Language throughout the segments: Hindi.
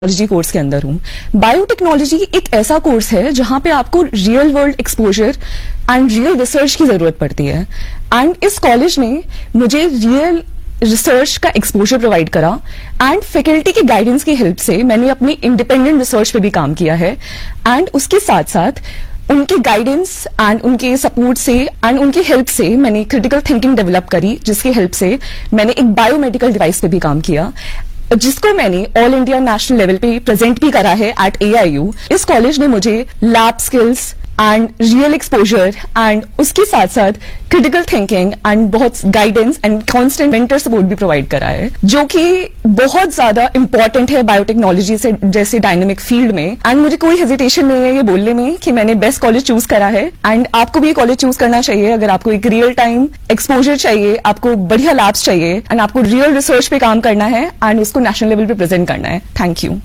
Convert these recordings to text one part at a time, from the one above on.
टेक्नोलॉजी कोर्स के अंदर हूँ। बायोटेक्नोलॉजी एक ऐसा कोर्स है जहाँ पे आपको real world exposure and real research की जरूरत पड़ती है, एंड इस कॉलेज ने मुझे रियल रिसर्च का एक्सपोजर प्रोवाइड करा एंड फैकल्टी की गाइडेंस की हेल्प से मैंने अपनी इंडिपेंडेंट रिसर्च पे भी काम किया है, एंड उसके साथ साथ उनके गाइडेंस एंड उनके सपोर्ट से एंड उनकी हेल्प से मैंने क्रिटिकल थिंकिंग डेवलप करी, जिसकी हेल्प से मैंने एक बायोमेडिकल डिवाइस पे भी काम किया, जिसको मैंने ऑल इंडिया नेशनल लेवल पे प्रेजेंट भी करा है एट AIU। इस कॉलेज ने मुझे lab skills and real exposure and उसके साथ साथ क्रिटिकल थिंकिंग एंड बहुत guidance and constant mentor support भी प्रोवाइड करा है, जो कि बहुत ज्यादा इंपॉर्टेंट है बायोटेक्नोलॉजी से जैसे डायनेमिक फील्ड में। एंड मुझे कोई हेजिटेशन नहीं है ये बोलने में कि मैंने बेस्ट कॉलेज चूज करा है, एंड आपको भी ये कॉलेज चूज करना चाहिए अगर आपको एक रियल टाइम एक्सपोजर चाहिए, आपको बढ़िया लैब्स चाहिए एंड आपको रियल रिसर्च पे काम करना है एंड उसको नेशनल लेवल पे प्रेजेंट करना है। Thank you.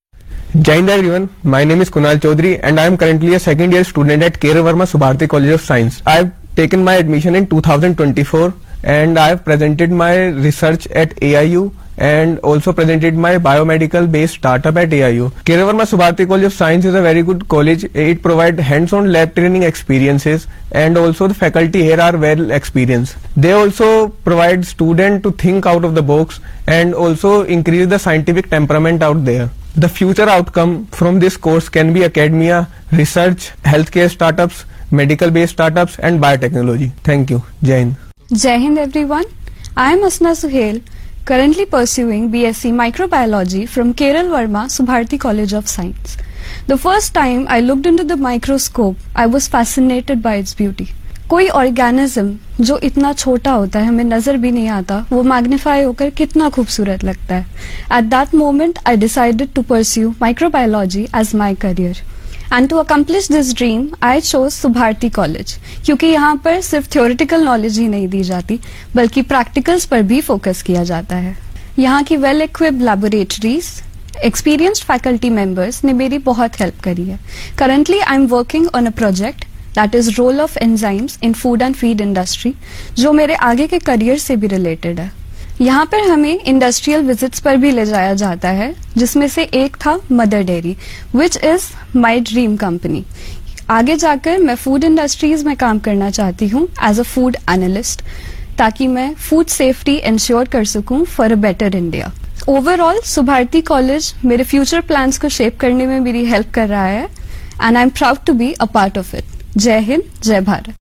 Jai Hind everyone, my name is Kunal Chaudhary and I am currently a second year student at K.R. Verma Subharti College of Science. I have taken my admission in 2024 and I have presented my research at AIU and also presented my biomedical based startup at AIU. K.R. Verma Subharti College of Science is a very good college. It provides hands-on lab training experiences and also the faculty here are well experienced. They also provide students to think out of the box and also increase the scientific temperament out there. The future outcome from this course can be academia, research, healthcare startups, medical based startups and biotechnology. Thank you. Jai Hind. Jai Hind everyone. I am Asna Suhail, currently pursuing BSc Microbiology from K.R. Verma Subharti College of Science. The first time I looked into the microscope, I was fascinated by its beauty. कोई ऑर्गेनिज्म जो इतना छोटा होता है हमें नजर भी नहीं आता, वो मैग्नीफाई होकर कितना खूबसूरत लगता है। At that moment I decided to pursue microbiology as my career, and to accomplish this dream I chose Subharti college, क्योंकि यहाँ पर सिर्फ थ्योरेटिकल नॉलेज ही नहीं दी जाती बल्कि प्रैक्टिकल्स पर भी फोकस किया जाता है। यहाँ की well equipped laboratories, experienced faculty members ने मेरी बहुत हेल्प करी है। Currently I am working on a project that is role of enzymes in food and feed industry, जो मेरे आगे के करियर से भी रिलेटेड है। यहाँ पर हमें इंडस्ट्रियल विजिट्स पर भी ले जाया जाता है, जिसमें से एक था mother dairy, which is my dream company. आगे जाकर मैं फूड इंडस्ट्रीज में काम करना चाहती हूँ एज अ फूड एनालिस्ट, ताकि मैं फूड सेफ्टी इंश्योर कर सकूँ for a better India. Overall Subharti college मेरे फ्यूचर प्लान्स को शेप करने में मेरी हेल्प कर रहा है, and I am proud to be a part of it. जय हिंद, जय भारत।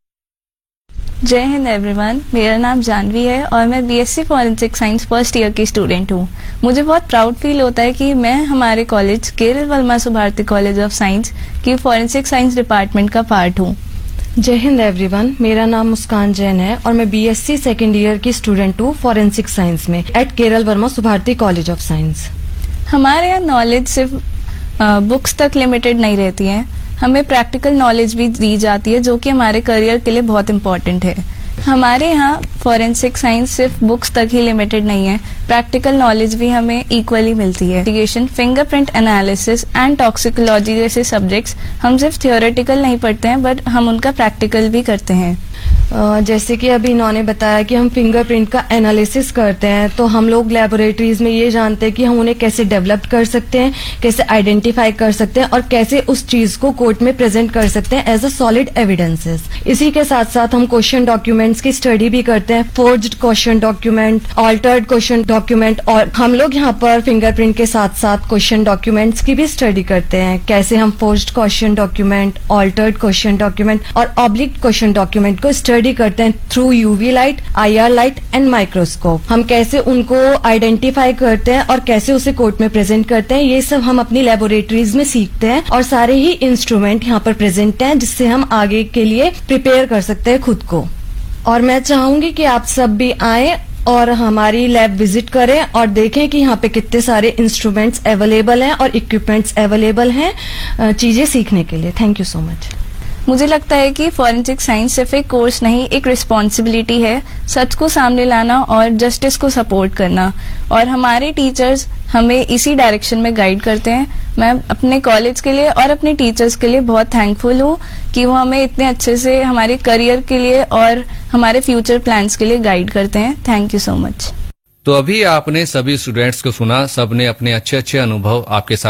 जय हिंद एवरीवन, मेरा नाम जानवी है और मैं BSc forensic science first year की स्टूडेंट हूँ। मुझे बहुत प्राउड फील होता है कि मैं हमारे college K.R. Verma Subharti college of science की फॉरेंसिक साइंस डिपार्टमेंट का पार्ट हूँ। जय हिंद एवरीवन, मेरा नाम मुस्कान जैन है और मैं BSc सेकेंड ईयर की स्टूडेंट हूँ फॉरेंसिक साइंस में eight K.R. Verma Subharti college of science. हमारे यहाँ नॉलेज सिर्फ बुक्स तक लिमिटेड नहीं रहती है, हमें प्रैक्टिकल नॉलेज भी दी जाती है, जो कि हमारे करियर के लिए बहुत इम्पोर्टेंट है। हमारे यहाँ फॉरेंसिक साइंस सिर्फ बुक्स तक ही लिमिटेड नहीं है, प्रैक्टिकल नॉलेज भी हमें इक्वली मिलती है। Investigation, fingerprint analysis and toxicology जैसे सब्जेक्ट्स हम सिर्फ थियोरेटिकल नहीं पढ़ते हैं, बट हम उनका प्रैक्टिकल भी करते हैं। जैसे कि अभी इन्होंने बताया कि हम फिंगरप्रिंट का एनालिसिस करते हैं, तो हम लोग लेबोरेटरीज में ये जानते हैं कि हम उन्हें कैसे डेवलप कर सकते हैं, कैसे आइडेंटिफाई कर सकते हैं और कैसे उस चीज को कोर्ट में प्रेजेंट कर सकते हैं एज अ सॉलिड एविडेंसेस। इसी के साथ साथ हम क्वेश्चन डॉक्यूमेंट्स की स्टडी भी करते हैं, forged question document, altered question document, और हम लोग यहाँ पर फिंगरप्रिंट के साथ साथ क्वेश्चन डॉक्यूमेंट्स की भी स्टडी करते हैं, कैसे हम forged question document, altered question document और ऑब्लिक क्वेश्चन डॉक्यूमेंट को स्टडी करते हैं through UV light, IR light and microscope. हम कैसे उनको आइडेंटिफाई करते हैं और कैसे उसे कोर्ट में प्रेजेंट करते हैं, ये सब हम अपनी लेबोरेटरीज में सीखते हैं और सारे ही इंस्ट्रूमेंट यहाँ पर प्रेजेंट हैं, जिससे हम आगे के लिए प्रिपेयर कर सकते हैं खुद को। और मैं चाहूंगी कि आप सब भी आए और हमारी लैब विजिट करें और देखें कि यहाँ पे कितने सारे इंस्ट्रूमेंट्स अवेलेबल हैं और इक्विपमेंट्स अवेलेबल हैं चीजें सीखने के लिए। Thank you so much. मुझे लगता है कि फॉरेंसिक साइंस सिर्फ एक कोर्स नहीं, एक रिस्पॉन्सिबिलिटी है, सच को सामने लाना और जस्टिस को सपोर्ट करना, और हमारे टीचर्स हमें इसी डायरेक्शन में गाइड करते हैं। मैं अपने कॉलेज के लिए और अपने टीचर्स के लिए बहुत थैंकफुल हूँ कि वो हमें इतने अच्छे से हमारे करियर के लिए और हमारे फ्यूचर प्लान्स के लिए गाइड करते हैं। Thank you so much. तो अभी आपने सभी स्टूडेंट्स को सुना, सबने अपने अच्छे अच्छे अनुभव आपके साथ